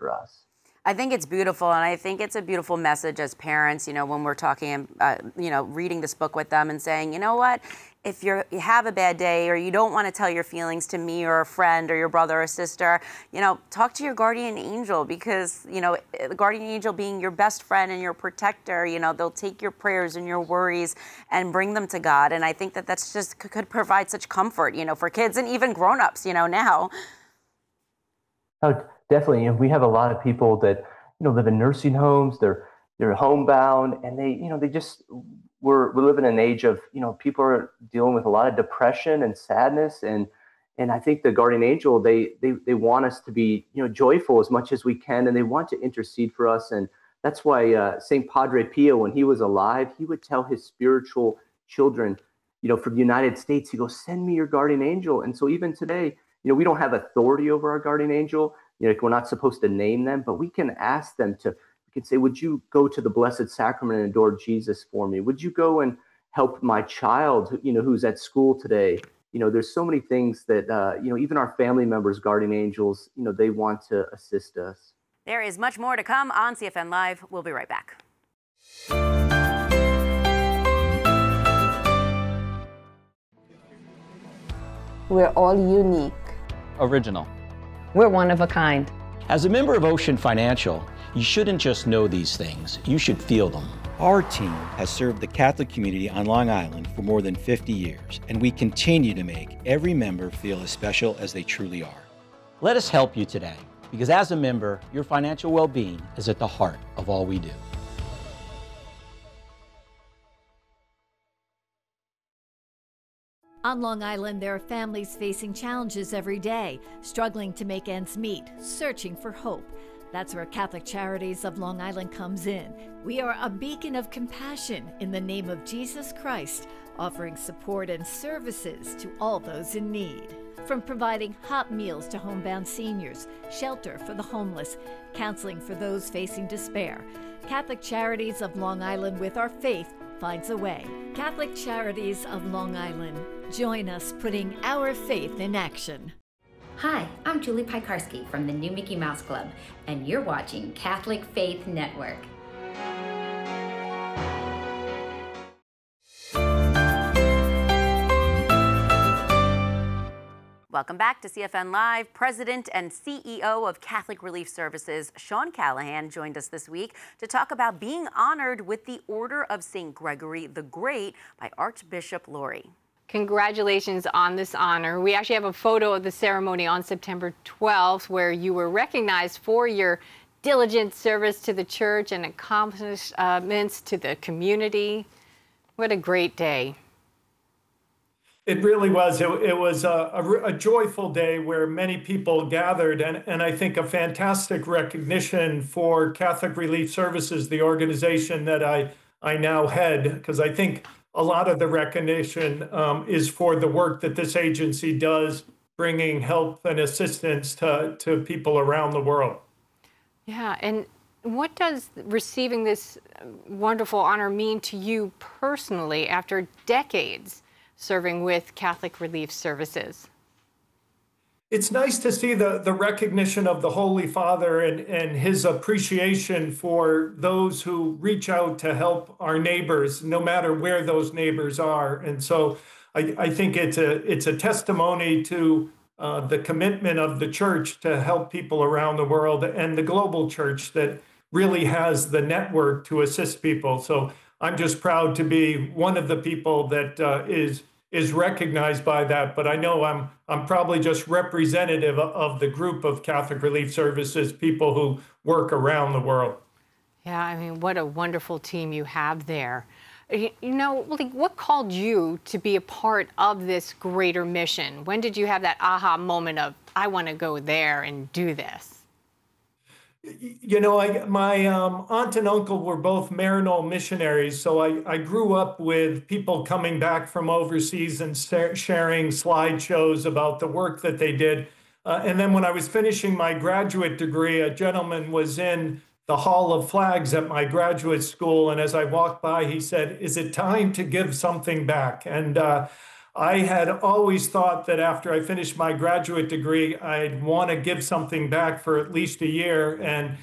for us. I think it's beautiful, and I think it's a beautiful message as parents, when we're talking, reading this book with them and saying, you know what, if you have a bad day or you don't want to tell your feelings to me or a friend or your brother or sister, talk to your guardian angel, because, the guardian angel being your best friend and your protector, they'll take your prayers and your worries and bring them to God. And I think that that's just could provide such comfort, for kids and even grown-ups, now. Oh, definitely. And we have a lot of people that, live in nursing homes, they're homebound, and we live in an age of, people are dealing with a lot of depression and sadness. And I think the guardian angel, they want us to be, joyful as much as we can, and they want to intercede for us. And that's why St. Padre Pio, when he was alive, he would tell his spiritual children, for the United States, he goes, send me your guardian angel. And so even today, we don't have authority over our guardian angel. We're not supposed to name them, but we can ask them to, we can say, would you go to the Blessed Sacrament and adore Jesus for me? Would you go and help my child, who's at school today? There's so many things that, even our family members, guardian angels, they want to assist us. There is much more to come on CFN Live. We'll be right back. We're all unique. Original. We're one of a kind. As a member of Ocean Financial, you shouldn't just know these things, you should feel them. Our team has served the Catholic community on Long Island for more than 50 years, and we continue to make every member feel as special as they truly are. Let us help you today, because as a member, your financial well-being is at the heart of all we do. On Long Island, there are families facing challenges every day, struggling to make ends meet, searching for hope. That's where Catholic Charities of Long Island comes in. We are a beacon of compassion in the name of Jesus Christ, offering support and services to all those in need. From providing hot meals to homebound seniors, shelter for the homeless, counseling for those facing despair, Catholic Charities of Long Island, with our faith, finds a way. Catholic Charities of Long Island. Join us putting our faith in action. Hi, I'm Julie Piekarski from the New Mickey Mouse Club, and you're watching Catholic Faith Network. Welcome back to CFN Live. President and CEO of Catholic Relief Services, Sean Callahan, joined us this week to talk about being honored with the Order of St. Gregory the Great by Archbishop Lori. Congratulations on this honor. We actually have a photo of the ceremony on September 12th where you were recognized for your diligent service to the church and accomplishments to the community. What a great day. It really was. It was a joyful day where many people gathered, and I think a fantastic recognition for Catholic Relief Services, the organization that I now head, because I think a lot of the recognition is for the work that this agency does, bringing help and assistance to people around the world. Yeah, and what does receiving this wonderful honor mean to you personally after decades serving with Catholic Relief Services? It's nice to see the recognition of the Holy Father and his appreciation for those who reach out to help our neighbors, no matter where those neighbors are. And so I think it's a testimony to the commitment of the church to help people around the world, and the global church that really has the network to assist people. So I'm just proud to be one of the people that is recognized by that, but I know I'm probably just representative of the group of Catholic Relief Services, people who work around the world. Yeah, I mean, what a wonderful team you have there. You know, like, what called you to be a part of this greater mission? When did you have that aha moment of, I want to go there and do this? You know, my aunt and uncle were both Maryknoll missionaries, so I grew up with people coming back from overseas and sharing slideshows about the work that they did. And then when I was finishing my graduate degree, a gentleman was in the Hall of Flags at my graduate school, and as I walked by, he said, "Is it time to give something back?" And I had always thought that after I finished my graduate degree, I'd want to give something back for at least a year. And